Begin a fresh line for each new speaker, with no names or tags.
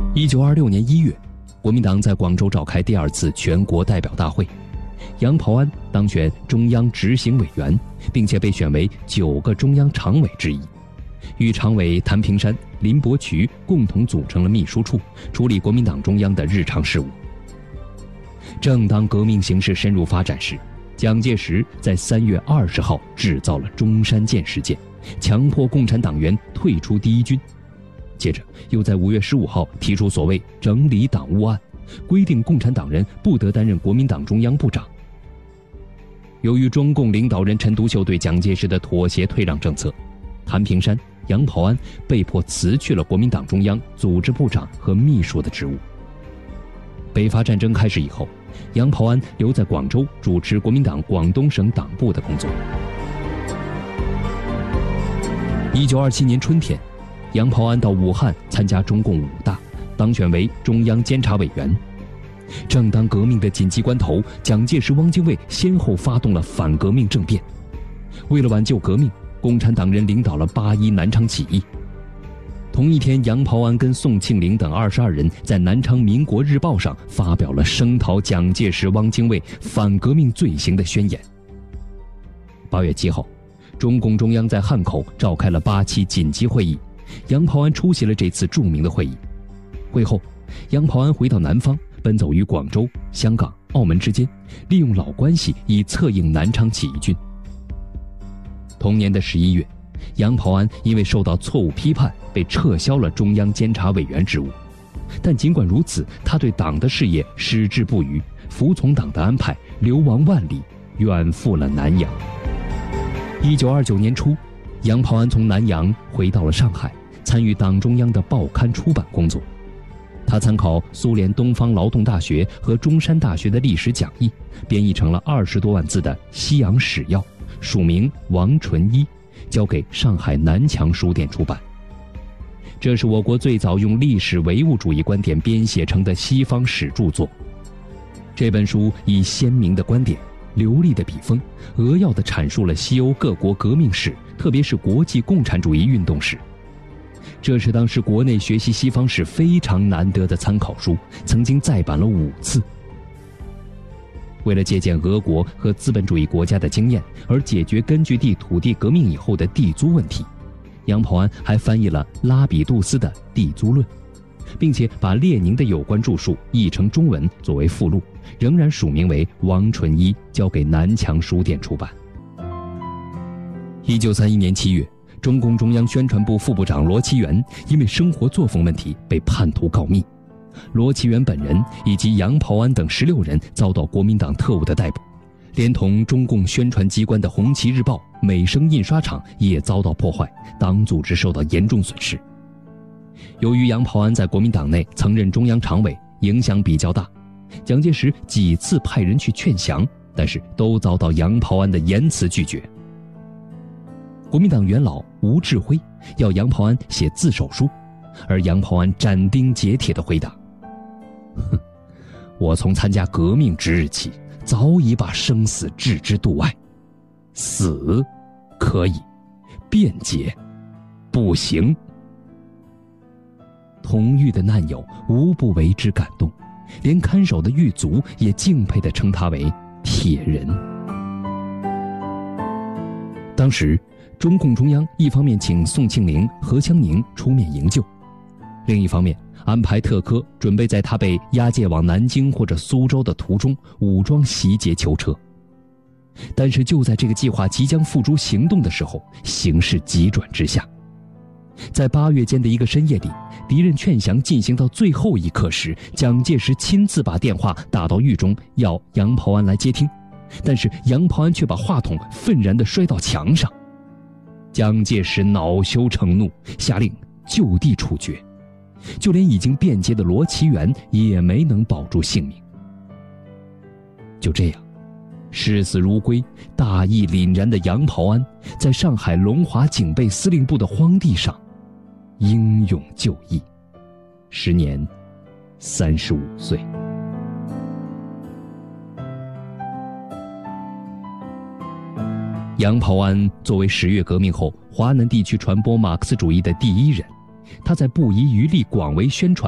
1926年1月，国民党在广州召开第2次全国代表大会，杨匏安当选中央执行委员，并且被选为9个中央常委之一，与常委谭平山、林伯渠共同组成了秘书处，处理国民党中央的日常事务。正当革命形势深入发展时，蒋介石在3月20号制造了中山舰事件，强迫共产党员退出第一军。接着又在5月15号提出所谓整理党务案，规定共产党人不得担任国民党中央部长。由于中共领导人陈独秀对蒋介石的妥协退让政策，谭平山、杨匏安被迫辞去了国民党中央组织部长和秘书的职务。北伐战争开始以后，杨匏安留在广州主持国民党广东省党部的工作。1927年春天，杨匏安到武汉参加中共5大，当选为中央监察委员。正当革命的紧急关头，蒋介石、汪精卫先后发动了反革命政变。为了挽救革命，共产党人领导了8·1南昌起义。同一天，杨匏安跟宋庆龄等22人在南昌《民国日报》上发表了声讨蒋介石、汪精卫反革命罪行的宣言。8月7号，中共中央在汉口召开了8期紧急会议，杨匏安出席了这次著名的会议。会后，杨匏安回到南方，奔走于广州、香港、澳门之间，利用老关系以策应南昌起义军。同年的11月，杨匏安因为受到错误批判，被撤销了中央监察委员职务。但尽管如此，他对党的事业矢志不渝，服从党的安排，流亡万里，远赴了南洋。1929年初，杨匏安从南洋回到了上海，参与党中央的报刊出版工作。他参考苏联东方劳动大学和中山大学的历史讲义，编译成了20多万字的《西洋史要》，署名王纯一，交给上海南墙书店出版。这是我国最早用历史唯物主义观点编写成的西方史著作。这本书以鲜明的观点、流利的笔锋，扼要地阐述了西欧各国革命史，特别是国际共产主义运动史。这是当时国内学习西方史非常难得的参考书，曾经再版了5次。为了借鉴俄国和资本主义国家的经验，而解决根据地土地革命以后的地租问题，杨匏安还翻译了拉比杜斯的《地租论》，并且把列宁的有关著述译成中文作为附录，仍然署名为王纯一，交给南墙书店出版。1931年7月，中共中央宣传部副部长罗奇元因为生活作风问题被叛徒告密。罗奇元本人以及杨匏安等16人遭到国民党特务的逮捕，连同中共宣传机关的《红旗日报》、美声印刷厂也遭到破坏，党组织受到严重损失。由于杨匏安在国民党内曾任中央常委，影响比较大，蒋介石几次派人去劝降，但是都遭到杨匏安的严词拒绝。国民党元老吴志辉要杨匏安写自首书，而杨匏安斩钉截铁地回答：我从参加革命之日起，早已把生死置之度外，死可以，辩解不行。同狱的难友无不为之感动，连看守的狱卒也敬佩地称他为铁人。当时中共中央一方面请宋庆龄、何香凝出面营救，另一方面安排特科准备在他被押解往南京或者苏州的途中武装袭劫囚车。但是就在这个计划即将付诸行动的时候，形势急转直下。在8月间的一个深夜里，敌人劝降进行到最后一刻时，蒋介石亲自把电话打到狱中，要杨匏安来接听，但是杨匏安却把话筒愤然地摔到墙上。蒋介石恼羞成怒，下令就地处决，就连已经辩解的罗奇元也没能保住性命。就这样，视死如归、大义凛然的杨匏安，在上海龙华警备司令部的荒地上英勇就义，时年35岁。杨匏安作为10月革命后华南地区传播马克思主义的第一人，他在不遗余力广为宣传